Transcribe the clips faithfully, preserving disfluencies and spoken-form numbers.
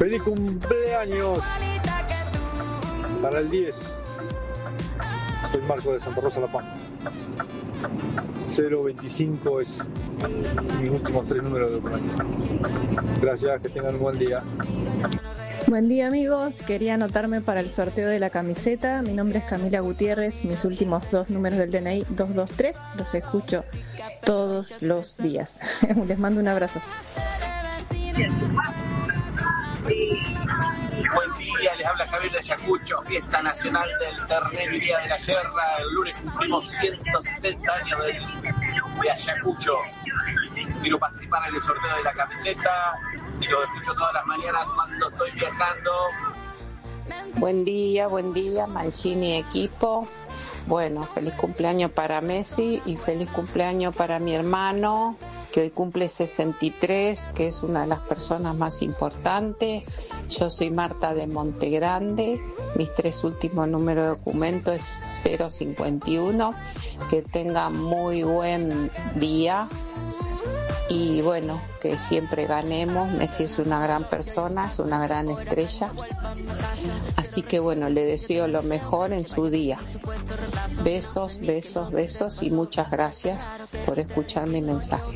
Feliz cumpleaños para el diez. Soy Marco de Santa Rosa, La Pampa. cero veinticinco es mis últimos tres números de documento. Gracias, que tengan un buen día. Buen día, amigos. Quería anotarme para el sorteo de la camiseta. Mi nombre es Camila Gutiérrez. Mis últimos dos números del D N I dos dos tres. Los escucho todos los días. Les mando un abrazo. Buen día, les habla Javier de Ayacucho, fiesta nacional del ternero y día de la yerra. El lunes cumplimos ciento sesenta años del, de Ayacucho. Quiero participar en el sorteo de la camiseta y lo escucho todas las mañanas cuando estoy viajando. Buen día, buen día, Mancini equipo. Bueno, feliz cumpleaños para Messi y feliz cumpleaños para mi hermano, que hoy cumple sesenta y tres, que es una de las personas más importantes. Yo soy Marta de Montegrande, mis tres últimos números de documento es cero cincuenta y uno. Que tenga muy buen día y bueno, que siempre ganemos. Messi es una gran persona, es una gran estrella, así que bueno, le deseo lo mejor en su día. Besos, besos, besos y muchas gracias por escuchar mi mensaje.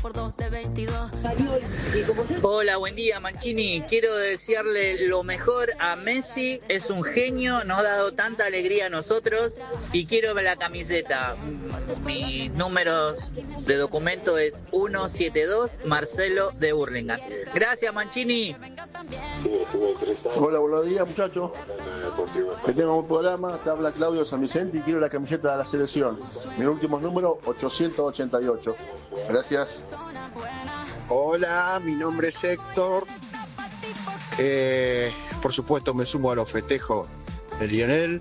Hola, buen día, Mancini. Quiero desearle lo mejor a Messi, es un genio, nos ha dado tanta alegría a nosotros y quiero ver la camiseta. Mis números de documento es ciento setenta y dos, Marcelo de Hurlingham. Gracias, Mancini. Hola, buenos días, muchachos. Que tengan un programa. Te habla Claudio San Vicente y quiero la camiseta de la selección. Mis últimos números, ochocientos ochenta y ocho. Gracias. Hola, mi nombre es Héctor. Eh, por supuesto, me sumo a los festejos de Lionel.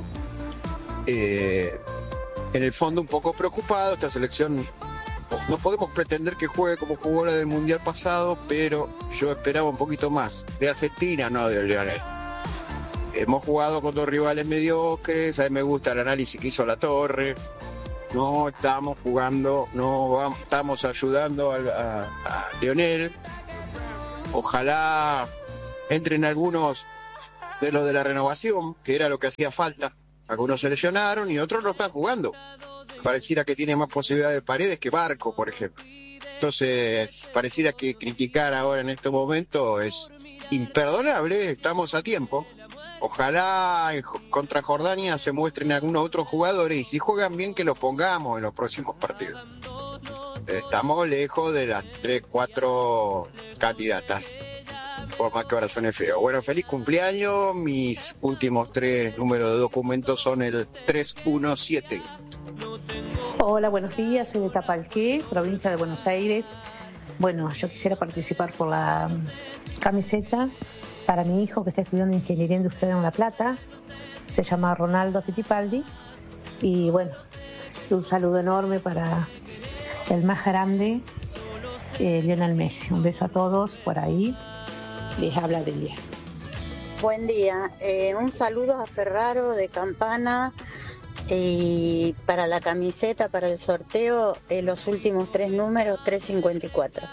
Eh, en el fondo, un poco preocupado. Esta selección no podemos pretender que juegue como jugó la del Mundial pasado, pero yo esperaba un poquito más. De Argentina, no de Lionel. Hemos jugado con dos rivales mediocres. A mí me gusta el análisis que hizo La Torre. No estamos jugando, no vamos, estamos ayudando a, a, a Lionel. Ojalá entren algunos de los de la renovación, que era lo que hacía falta. Algunos se lesionaron y otros no están jugando. Pareciera que tiene más posibilidades de Paredes que Barco, por ejemplo. Entonces, pareciera que criticar ahora en este momento es imperdonable. Estamos a tiempo. Ojalá contra Jordania se muestren algunos otros jugadores y si juegan bien que los pongamos en los próximos partidos. Estamos lejos de las tres, cuatro candidatas, por más que ahora suene feo. Bueno, feliz cumpleaños. Mis últimos tres números de documentos son el trescientos diecisiete. Hola, buenos días. Soy de Tapalqué, provincia de Buenos Aires. Bueno, yo quisiera participar por la camiseta para mi hijo que está estudiando Ingeniería Industrial en La Plata. Se llama Ronaldo Fittipaldi. Y bueno, un saludo enorme para el más grande, eh, Lionel Messi. Un beso a todos por ahí. Les habla Delia. Buen día. Eh, un saludo a Ferraro de Campana. Y para la camiseta, para el sorteo, eh, los últimos tres números, trescientos cincuenta y cuatro.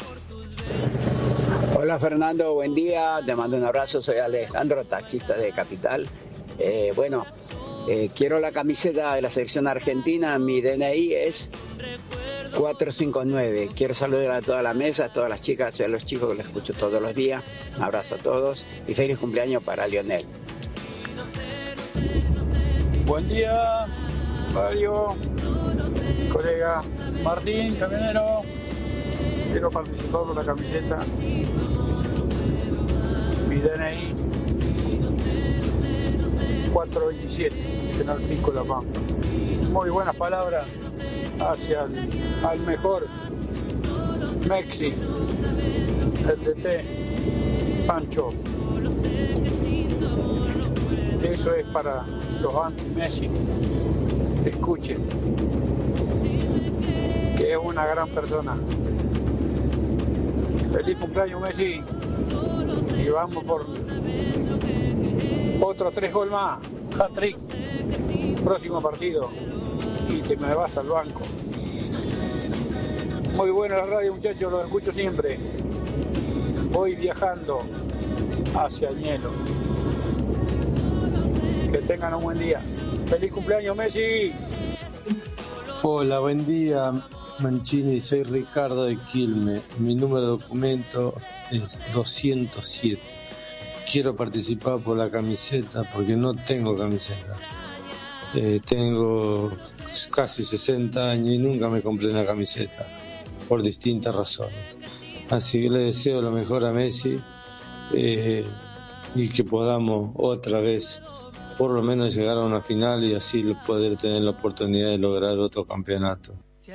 Hola Fernando, buen día, te mando un abrazo, soy Alejandro, taxista de Capital. Eh, bueno, eh, quiero la camiseta de la selección argentina, mi D N I es cuatrocientos cincuenta y nueve. Quiero saludar a toda la mesa, a todas las chicas y a los chicos que los escucho todos los días. Un abrazo a todos y feliz cumpleaños para Lionel. Buen día, Mario, colega Martín, camionero. Quiero participar por la camiseta. Mi D N I cuatrocientos veintisiete, General Pico, La Pampa. Muy buenas palabras hacia el al mejor Messi, el D T Pancho. Eso es para los anti-Messi. Escuchen, que es una gran persona. Feliz cumpleaños, Messi. Y vamos por otros tres gol más. Hat-trick. Próximo partido. Y te me vas al banco. Muy buena la radio, muchachos. Los escucho siempre. Voy viajando. hacia Añelo. Que tengan un buen día. ¡Feliz cumpleaños, Messi! Hola, buen día, Mancini. Soy Ricardo de Quilmes. Mi número de documento es doscientos siete. Quiero participar por la camiseta porque no tengo camiseta. Eh, tengo casi sesenta años y nunca me compré una camiseta por distintas razones. Así que le deseo lo mejor a Messi eh, y que podamos otra vez por lo menos llegar a una final y así poder tener la oportunidad de lograr otro campeonato.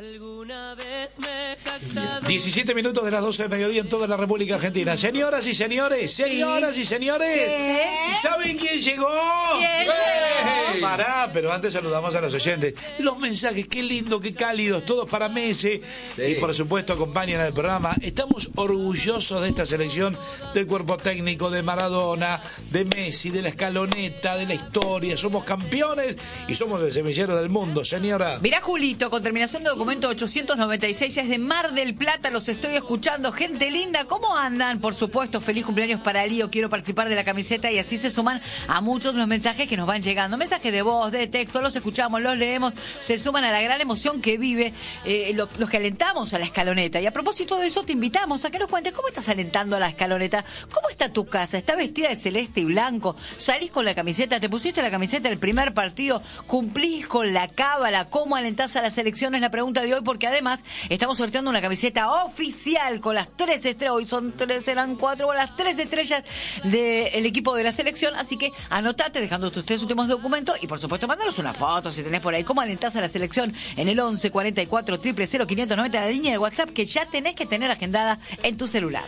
diecisiete minutos de las doce del mediodía en toda la República Argentina. Señoras y señores, señoras y señores, ¿qué? ¿Saben quién llegó? ¿Quién llegó? Pará, pero antes saludamos a los oyentes. Los mensajes, qué lindo, qué cálidos, todos para Messi. Sí. Y por supuesto acompañan al programa. Estamos orgullosos de esta selección, del cuerpo técnico, de Maradona, de Messi, de la escaloneta, de la historia. Somos campeones y somos el semillero del mundo, señora. Mirá, Julito, con terminación de documento ochocientos noventa y seis, es de Mar del Plata, los estoy escuchando. Gente linda, ¿cómo andan? Por supuesto, feliz cumpleaños para Lío, quiero participar de la camiseta, y así se suman a muchos los mensajes que nos van llegando. Mensajes de voz, de texto, los escuchamos, los leemos, se suman a la gran emoción que vive eh, lo, los que alentamos a la escaloneta. Y a propósito de eso, te invitamos a que nos cuentes cómo estás alentando a la escaloneta, cómo está tu casa, está vestida de celeste y blanco, salís con la camiseta, te pusiste la camiseta del primer partido, cumplís con la cábala, cómo alentás a la selección, es la pregunta de hoy, porque además estamos sorteando una camiseta oficial con las tres estrellas, hoy son tres, eran cuatro, con las tres estrellas del equipo de la selección, así que anotate dejando tus tres últimos documentos y por supuesto mándanos una foto si tenés por ahí cómo alentás a la selección en el once cuarenta y cuatro cero cero cero quinientos noventa, la línea de WhatsApp que ya tenés que tener agendada en tu celular.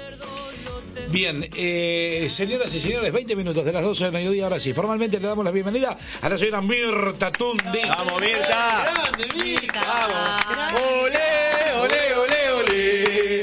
Bien, eh, señoras y señores, veinte minutos de las doce del mediodía, ahora sí, formalmente le damos la bienvenida a la señora Mirta Tundi. ¡Vamos, Mirta! ¡Grande, Mirta! ¡Vamos! ¡Olé, olé, olé, olé!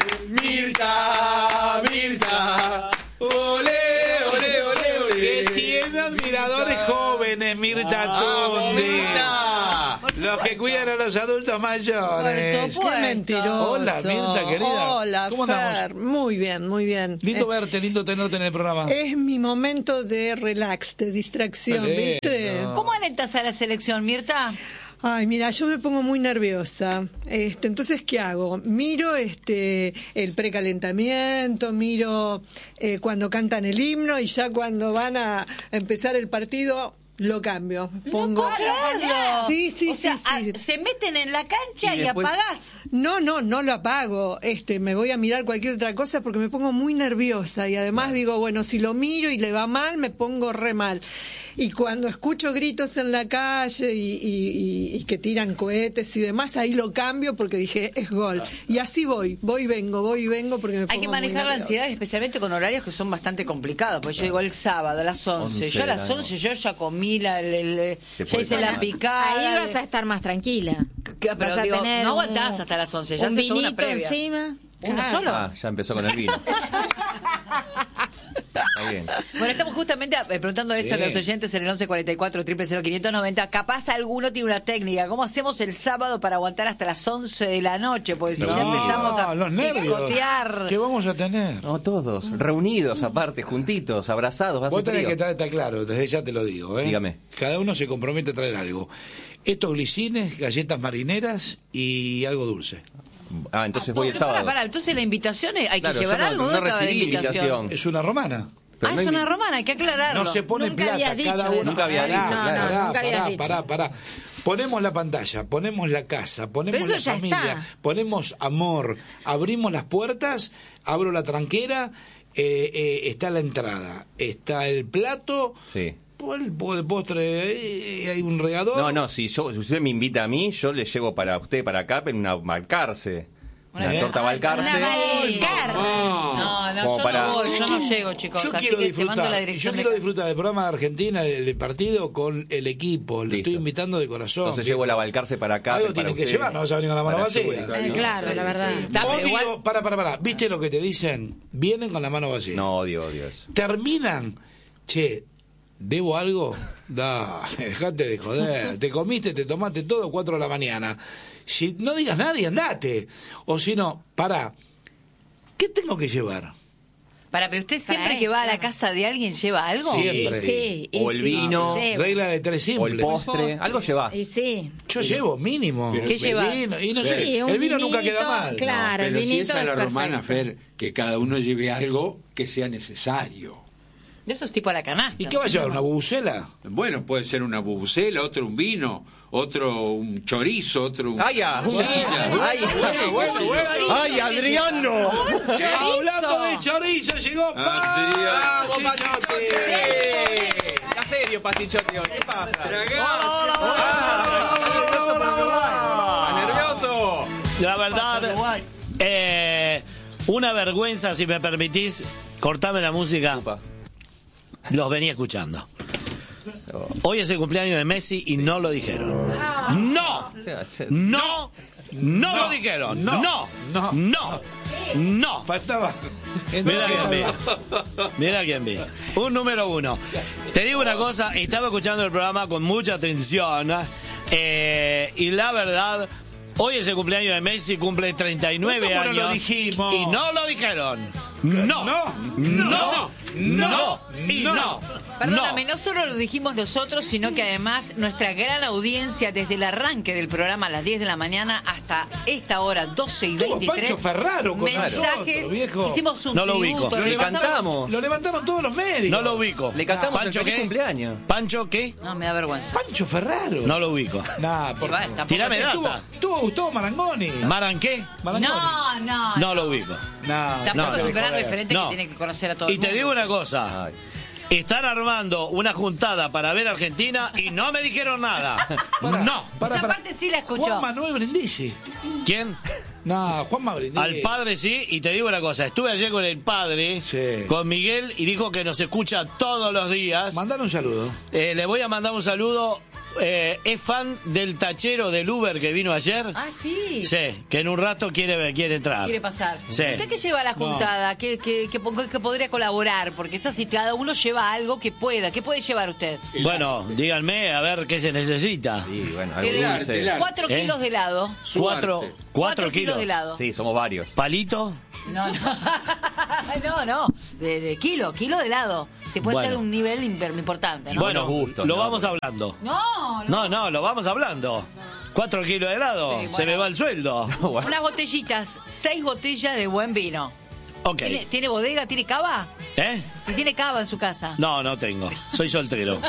¡Mirta, Mirta! ¡Olé, olé, olé, olé! Que tiene admiradores jóvenes, Mirta Tundi. Los que cuidan a los adultos mayores. Qué mentiroso. Hola, Mirta, querida. Hola, ¿Cómo Fer. andamos? Muy bien, muy bien. Lindo eh, verte, lindo tenerte en el programa. Es mi momento de relax, de distracción, Qué ¿viste? lindo. ¿Cómo alentás a la selección, Mirta? Ay, mira, yo me pongo muy nerviosa. Este, entonces, ¿qué hago? Miro este el precalentamiento, miro eh, cuando cantan el himno y ya cuando van a empezar el partido lo cambio. Pongo. No puedo Sí, sí, o sí, sea, sí. a- se meten en la cancha y, Y después- apagás. No, no, no lo apago. Este, me voy a mirar cualquier otra cosa porque me pongo muy nerviosa y además digo, bueno, si lo miro y le va mal, me pongo re mal. Y cuando escucho gritos en la calle y, y- y- y que tiran cohetes y demás, ahí lo cambio porque dije, es gol. Y así voy, voy y vengo, voy y vengo porque me pongo Hay que muy manejar la nerviosa. ansiedad, especialmente con horarios que son bastante complicados. Porque yo digo el sábado a las once. once Yo a de las la once yo ya comí, la, el- el- Te ya puede hice la cambiar. picada. Ahí vas a estar más tranquila. Pero vas a digo, tener no un- aguantás hasta las once. Ya un haces toda una vinito previa. encima. ¿Uno Claro. solo? Ah, ya empezó con el vino. Está bien. Bueno, estamos justamente eh, preguntando eso Sí. a los oyentes en el once cuarenta y cuatro cero cero quinientos noventa. Capaz alguno tiene una técnica. ¿Cómo hacemos el sábado para aguantar hasta las once de la noche? Porque si No, ya empezamos a los nervios. picotear. ¿Qué vamos a tener? No, todos, reunidos aparte, juntitos, abrazados. Vos Hace tenés frío. que estar, está claro, desde ya te lo digo. ¿eh? Dígame. Cada uno se compromete a traer algo. Estos glicines, galletas marineras y algo dulce. Ah, entonces voy el Pero sábado. Para, para, entonces la invitación es, hay Claro, que llevar yo no- algo. no ¿Dónde estaba la recibí invitación? invitación. Es una romana. Pero Ah, no es hay- una romana, hay que aclararlo. No se pone Nunca plata habías dicho cada eso. uno. Nunca había Pará, dicho, no, pará, no, nunca habías pará, dicho. pará, pará. Ponemos la pantalla, ponemos la casa, ponemos Pero la eso ya familia, está. ponemos amor, abrimos las puertas, abro la tranquera, eh, eh, está la entrada, está el plato, Sí. el po- de postre, eh, hay un regador. No, no, si, yo, si usted me invita a mí, yo le llevo para usted, para acá, en una Balcarce. Una ¿Eh? torta Balcarce. Una Balcar. No, no, Como yo para- no voy, yo no llego, chicos. Yo así quiero que te mando la disfrutar, yo dirección. quiero de- disfrutar del programa de Argentina, del, del partido con el equipo. Le Listo. estoy invitando de corazón. Entonces llevo la Balcarce para acá. Algo para tiene que usted, llevar, no vas a venir con la mano para vacía. su- Eh, claro, la verdad. Da, pero Odio- igual- para, para, para. ¿Viste lo que te dicen? Vienen con la mano vacía. No, odio, odio eso. Terminan. Che, ¿debo algo? Dale, dejate de joder. Te comiste, te tomaste todo, cuatro de la mañana. Si no digas nadie, andate. O si no, pará. ¿Qué tengo que llevar? Para, pero usted siempre que va a la casa de alguien lleva algo. Siempre. Sí, y O el sí, vino. se lleva. Regla de tres O simple. el postre, algo llevas. Y sí. Yo llevo mínimo. ¿Qué El llevas? vino, y no sé, Sí, un el vino nunca queda vinito, mal. Claro, el Pero si vinito es a la es romana, perfecto. Fer, que cada uno lleve algo que sea necesario. Eso es tipo a la canasta. ¿Y qué va a llevar? ¿Una bubucela? Bueno, puede ser una bubucela, otro un vino, otro un chorizo, otro un... ¡Ay, ya! Sí, ¡Ay, bueno, bueno, bueno! ¡Ay, Adriano! Hablando de chorizo, llegó Ah, ¡Vamos, Pastichote! Está serio, Pastichote, hoy. ¿Qué pasa? Hola, hola, ¡Nervioso! La verdad, eh, una vergüenza, si me permitís, cortame la música. Los venía escuchando. Hoy es el cumpleaños de Messi y no lo dijeron. ¡No! ¡No! ¡No lo dijeron! ¡No! ¡No! ¡No! ¡No! Faltaba. Mira quién vi. Mira quién vi. Un número uno. Te digo una cosa, estaba escuchando el programa con mucha atención eh, y la verdad, hoy es el cumpleaños de Messi, cumple treinta y nueve ¿Cómo años. no lo dijimos? Y no lo dijeron. No. No. No. No. Y no. Perdóname, no solo lo dijimos nosotros, sino que además nuestra gran audiencia desde el arranque del programa a las diez de la mañana hasta esta hora, doce y Estuvo veintitrés. Pancho Ferraro con mensajes, nosotros, viejo. hicimos un No lo tributo. ubico. Lo le levantaron, cantamos. lo levantaron todos los medios. No lo ubico. Le cantamos ¿Pancho el feliz qué? cumpleaños. ¿Pancho qué? No, me da vergüenza. Pancho Ferraro. No lo ubico. Nah, por Igual, favor. tampoco Tirame te- Estuvo, data. estuvo Gustavo Marangoni. ¿Maran qué? Marangoni. No, no. No lo ubico. Nah, Tampoco no, es un no, gran joder. referente No. que tiene que conocer a todo Y el te mundo. digo una cosa. Ay. Están armando una juntada para ver Argentina y no me dijeron nada. Pará, No. pará, Esa pará. parte sí la escuchó. Juan Manuel Brindisi. ¿Quién? No, Juan Brindisi. Al padre sí, y te digo una cosa, estuve ayer con el padre, Sí. con Miguel, y dijo que nos escucha todos los días. Mandar un saludo. Eh, le voy a mandar un saludo. Eh, es fan del tachero del Uber que vino ayer. Ah, sí. Sí, que en un rato quiere, quiere entrar. Quiere pasar. Sí. ¿Usted qué lleva a la juntada? ¿Qué, qué, qué, qué podría colaborar? Porque es así, cada uno lleva algo que pueda. ¿Qué puede llevar usted? Bueno, díganme a ver qué se necesita. Sí, bueno, El- algo dulce. Cuatro ¿Eh? kilos de helado. Cuatro, Cuatro cuatro kilos de helado. Sí, somos varios. ¿Palito? No, no. no, no. De, de kilo, kilo de helado. Se puede Bueno. ser un nivel imper- importante, ¿no? Bueno, gustos, lo ¿no? vamos hablando. No, no. No, no, lo vamos hablando. Cuatro kilos de helado, Sí, se bueno. me va el sueldo. Unas botellitas, seis botellas de buen vino. Ok. ¿Tiene, ¿Tiene bodega? ¿Tiene cava? ¿Eh? Si tiene cava en su casa. No, no tengo. Soy soltero.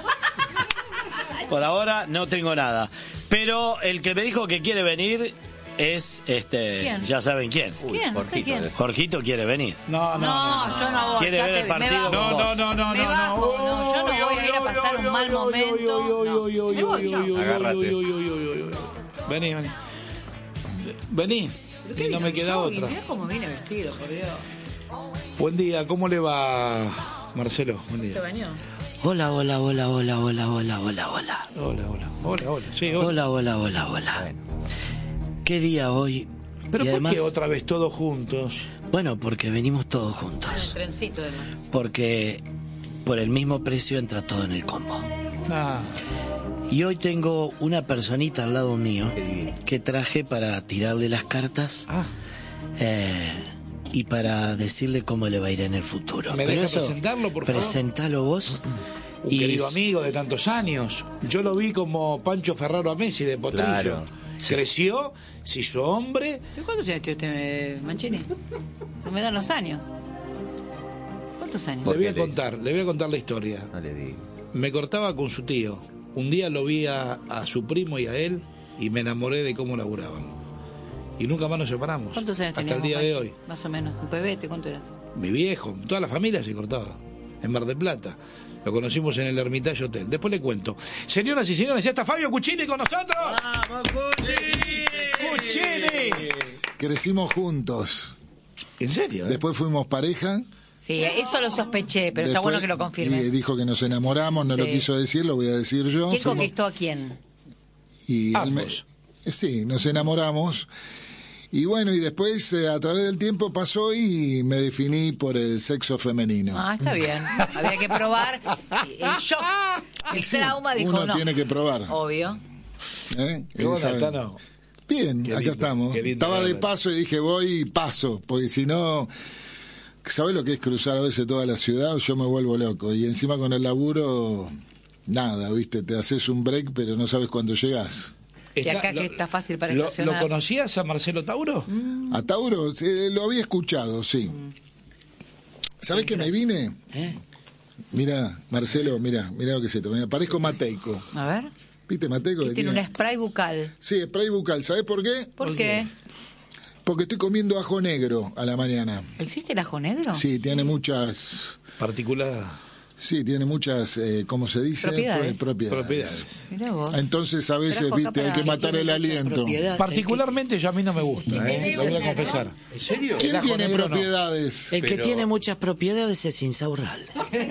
Por ahora no tengo nada. Pero el que me dijo que quiere venir es este. ¿Quién? Ya saben quién. ¿Quién? No sé quién. Jorgito quiere venir. No, No, yo no voy. Quiere ya ver te- el me partido bajo. con No, vos. no, no, Me no, bajo, no. no, yo no voy a ir a pasar un mal momento. No. Me voy yo. Agárrate. Vení, vení. Vení. Y no me queda otra. Mira cómo viene vestido, por Dios. Buen día, ¿cómo le va, Marcelo? Buen ¿Se día. bañó? Hola, hola, hola, hola, hola, hola, hola, hola. Hola, hola. Hola, hola. Sí, hola. Hola, hola, hola, hola. ¿Qué día hoy? Pero Y ¿por además- qué otra vez todos juntos? Bueno, porque venimos todos El juntos. trencito de Porque por el mismo precio entra todo en el combo. Nah. Y hoy tengo una personita al lado mío que traje para tirarle las cartas Ah. eh, y para decirle cómo le va a ir en el futuro. ¿Me Pero deja eso, presentarlo, por favor? presentalo vos. Un y querido amigo de tantos años. Yo lo vi como Pancho Ferraro a Messi de Potrillo. Claro. Creció, se hizo hombre. ¿De cuántos años tiene usted, Mancini? No me dan los años. ¿Cuántos años? Le voy a contar, le voy a contar la historia. No le digo. Me cortaba con su tío. Un día lo vi a, a su primo y a él y me enamoré de cómo laburaban. Y nunca más nos separamos. ¿Cuántos años Hasta el teníamos, día de Pancho? hoy. Más o menos. ¿Un pebete? ¿Cuánto era? Mi viejo, toda la familia se cortaba. En Mar del Plata. Lo conocimos en el Hermitage Hotel. Después le cuento. Señoras y señores, ya está Fabio Cuccini con nosotros. ¡Vamos, ¡Cuccini! Crecimos juntos. ¿En serio? eh? Después fuimos pareja. Sí, eso lo sospeché, pero está Después- bueno que lo confirmes. Y dijo que nos enamoramos, no lo Sí. quiso decir, lo voy a decir yo. ¿Quién Fuimos- conquistó a quién? y él me- Ambos. sí, nos enamoramos. Y bueno, y después eh, a través del tiempo pasó y me definí por el sexo femenino. Ah, está bien. Había que probar. El shock, el trauma dijo Uno no. tiene que probar. Obvio. ¿eh? ¿Qué Él onda, sabe. Tano? Bien, Qué acá lindo, estamos. qué lindo Estaba de verlo. paso y dije voy y paso, porque si no ¿sabés lo que es cruzar a veces toda la ciudad? Yo me vuelvo loco. Y encima con el laburo, nada, ¿viste? Te haces un break, pero no sabes cuándo llegás. Y acá que está fácil para ¿Lo, estacionar. ¿Lo conocías a Marcelo Tauro? Mm. A Tauro, eh, lo había escuchado, sí. Mm. ¿Sabés que me vine? ¿Eh? Mira, Marcelo, mira, mira lo que es esto. Me parezco Mateico. A ver. ¿Viste Mateico? Y tiene un spray bucal. Sí, spray bucal. ¿Sabés por qué? ¿Por qué? Porque estoy comiendo ajo negro a la mañana. ¿Existe el ajo negro? Sí, tiene muchas... Particular. Sí, tiene muchas, eh, ¿cómo se dice? Propiedades. Propiedades. Propiedades. Mirá vos. Entonces a veces, Trajo acá viste, hay para- que matar el aliento. Particularmente yo a mí no me gusta, ¿eh? Lo voy a confesar. ¿En serio? ¿Quién El ajo tiene negro no. propiedades? El que Pero- tiene muchas propiedades es Insaurralde.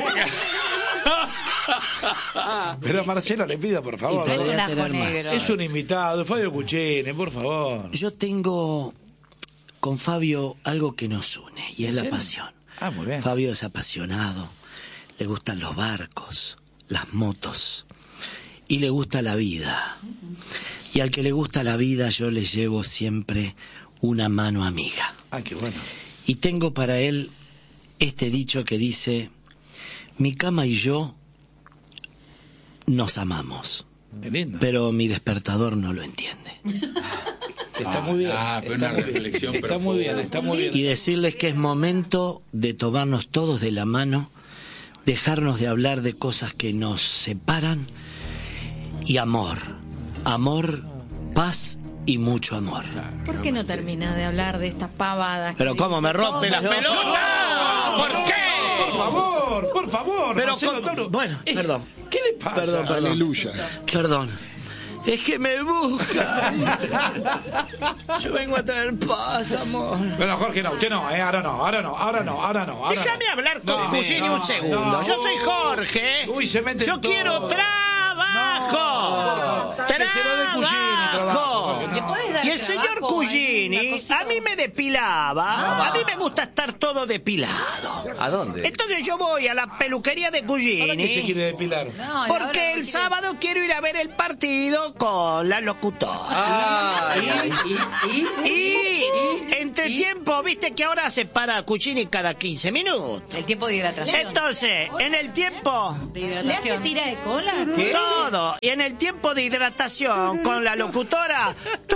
Pero Marcelo, le pido, por favor. Y podría un ajo tener más. negro. Es un invitado, Fabio Cuchini, por favor. Yo tengo con Fabio algo que nos une, y es ¿En la serio? pasión. Ah, muy bien. Fabio es apasionado, le gustan los barcos, las motos, y le gusta la vida. Y al que le gusta la vida yo le llevo siempre una mano amiga. Ah, qué bueno. Y tengo para él este dicho que dice: mi cama y yo nos amamos, Qué lindo. pero mi despertador no lo entiende. Está muy bien. Ah, fue está una muy bien. reflexión Está muy bien, está muy bien. Y decirles que es momento de tomarnos todos de la mano, dejarnos de hablar de cosas que nos separan, y amor, amor, paz y mucho amor. ¿Por qué no termina de hablar de estas pavadas? Pero que cómo dice me rompe todo? las pelotas. ¿Por qué? Por favor, por favor. Pero Marcelo con- Tauro. bueno, Es- perdón. ¿Qué le pasa? Perdón, perdón. Aleluya. Perdón. Es que me busca. Yo vengo a traer paz, amor. Pero Jorge, no, usted no, ¿eh? Ahora no, ahora no, ahora no, ahora no. Ahora Déjame no. hablar con No, Cugini no, un segundo. no. Yo soy Jorge. Uy, se mete en Yo todo. quiero trabajo. No. Que se lo dé Cugini, trabajo. Trabajo. ¿Le podés dar Y el señor trabajo, eh, Cugini una cosita? a mí me depilaba. A mí me gusta estar todo depilado. ¿A dónde? Entonces yo voy a la peluquería de ¿Para qué se Cugini quiere depilar? No, y ahora porque no el quiere- sábado quiero ir a ver el partido con la locutora. Ah, y, y, y, Y entre tiempo, viste que ahora se para Cucini cada quince minutos. El tiempo de hidratación. Entonces, en el tiempo, De ¿Le hace hidratación. tira de cola? todo. Y en el tiempo de hidratación con la locutora.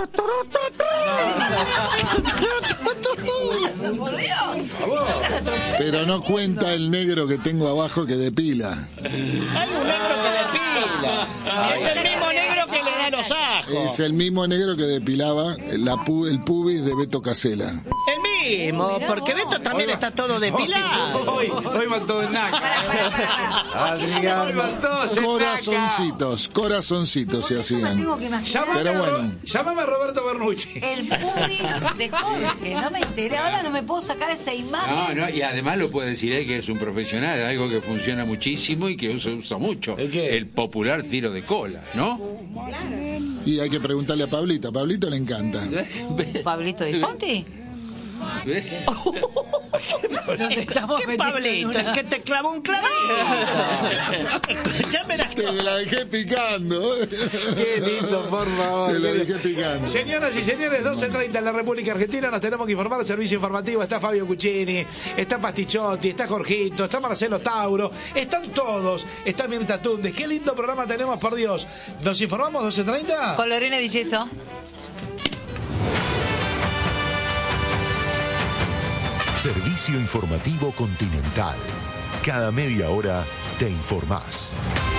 Pero no cuenta el negro que tengo abajo que depila. Hay un negro que depila. Es el mismo negro que le da los ajos. Es el mismo negro que depilaba la pu- el pubis de Beto Casella. El mismo, porque Beto también está todo depilado. Hoy, hoy van todos en naca. Hoy van todos en naca. Corazoncitos, corazoncitos se hacían. Tengo que imaginar Llámame, Pero a Ro- bueno. llámame a Roberto Bernucci. El pubis de Jorge. No me enteré. Ahora no me puedo sacar esa imagen. No, no, y además lo puede decir él que es un profesional, algo que funciona muchísimo y que usa, usa mucho. ¿El qué? El popular tiro de cola, ¿no? Y hay que preguntarle a Pablito, a Pablito le encanta. Pablito Di Fonti. Nos estamos ¿Qué metiendo en Pablito? una- El que te clavó un clavito. Escuchame las Te la dejé picando. Qué lindo, por favor. Te la dejé picando. Señoras y señores, doce treinta en la República Argentina, nos tenemos que informar del servicio informativo. Está Fabio Cucini, está Pastichotti, está Jorgito, está Marcelo Tauro, están todos, está Mirta Tundes. Qué lindo programa tenemos, por Dios. ¿Nos informamos doce treinta? Con Lorena Di Yeso. Servicio Informativo Continental. Cada media hora te informás.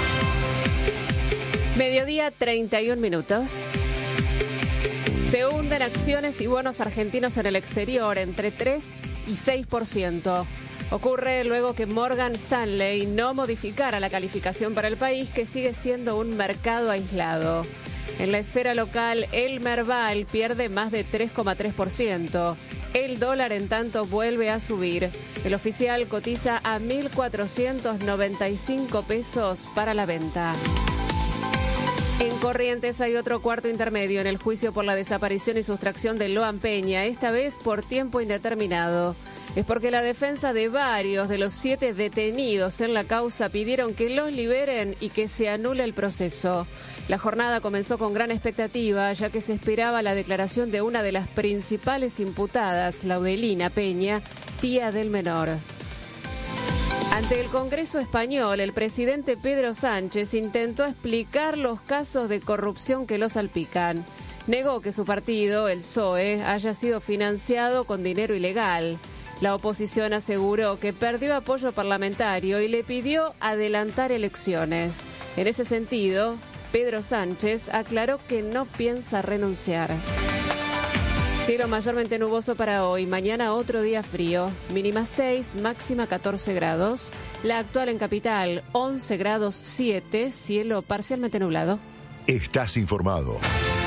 Mediodía, treinta y un minutos. Se hunden acciones y bonos argentinos en el exterior entre tres y seis por ciento. Ocurre luego que Morgan Stanley no modificara la calificación para el país, que sigue siendo un mercado aislado. En la esfera local, el Merval pierde más de tres coma tres por ciento. El dólar, en tanto, vuelve a subir. El oficial cotiza a mil cuatrocientos noventa y cinco pesos para la venta. En Corrientes hay otro cuarto intermedio en el juicio por la desaparición y sustracción de Loan Peña, esta vez por tiempo indeterminado. Es porque la defensa de varios de los siete detenidos en la causa pidieron que los liberen y que se anule el proceso. La jornada comenzó con gran expectativa, ya que se esperaba la declaración de una de las principales imputadas, Laudelina Peña, tía del menor. Ante el Congreso español, el presidente Pedro Sánchez intentó explicar los casos de corrupción que lo salpican. Negó que su partido, el P S O E, haya sido financiado con dinero ilegal. La oposición aseguró que perdió apoyo parlamentario y le pidió adelantar elecciones. En ese sentido, Pedro Sánchez aclaró que no piensa renunciar. Cielo mayormente nuboso para hoy, mañana otro día frío, mínima seis, máxima catorce grados. La actual en Capital, once grados siete, cielo parcialmente nublado. Estás informado.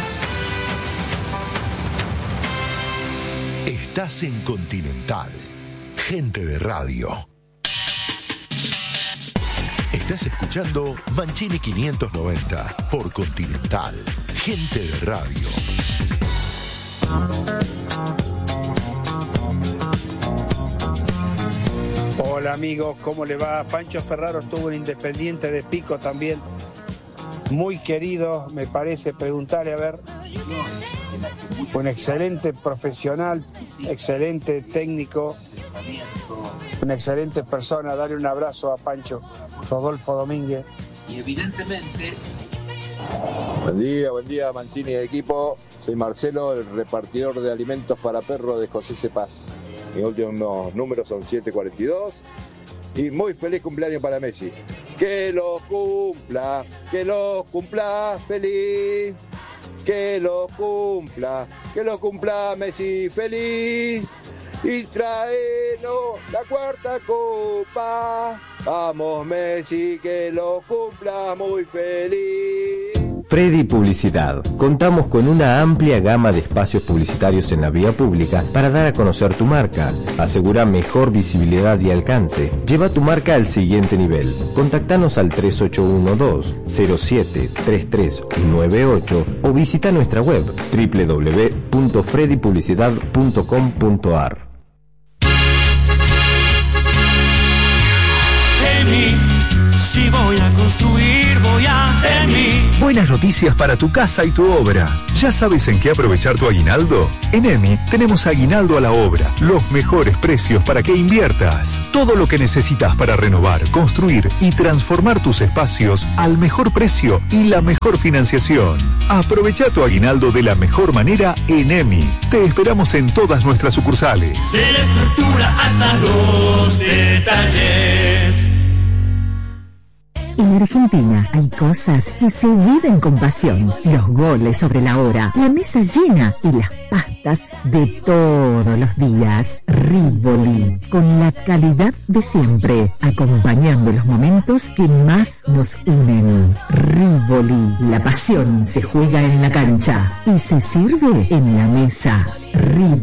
Estás en Continental. Gente de radio. Estás escuchando Mancini quinientos noventa por Continental. Gente de radio. Hola amigos, ¿cómo le va? Pancho Ferraro estuvo en Independiente de Pico también. Muy querido, me parece, preguntarle a ver. Un excelente profesional, excelente técnico, una excelente persona. Darle un abrazo a Pancho, Rodolfo Domínguez. Y evidentemente... Buen día, buen día Mancini de equipo. Soy Marcelo, el repartidor de alimentos para perros de José C. Paz. Mis últimos números son siete cuarenta y dos. Y muy feliz cumpleaños para Messi. Que lo cumpla, que lo cumpla feliz. Que lo cumpla, que lo cumpla Messi feliz. Y tráenos la cuarta copa. Vamos Messi, que lo cumpla muy feliz. Freddy Publicidad. Contamos con una amplia gama de espacios publicitarios en la vía pública para dar a conocer tu marca. Asegura mejor visibilidad y alcance. Lleva tu marca al siguiente nivel. Contactanos al tres ocho uno dos cero siete tres tres nueve ocho o visita nuestra web doble u doble u doble u punto freddy publicidad punto com punto a r. Si voy a construir, voy a EMI. Buenas noticias para tu casa y tu obra. ¿Ya sabes en qué aprovechar tu aguinaldo? En EMI tenemos aguinaldo a la obra. Los mejores precios para que inviertas. Todo lo que necesitas para renovar, construir y transformar tus espacios al mejor precio y la mejor financiación. Aprovecha tu aguinaldo de la mejor manera en EMI. Te esperamos en todas nuestras sucursales. De la estructura hasta los detalles. En Argentina hay cosas que se viven con pasión. Los goles sobre la hora, la mesa llena y las pastas de todos los días. Rivoli, con la calidad de siempre, acompañando los momentos que más nos unen. Rivoli, la pasión se juega en la cancha y se sirve en la mesa. Rivoli.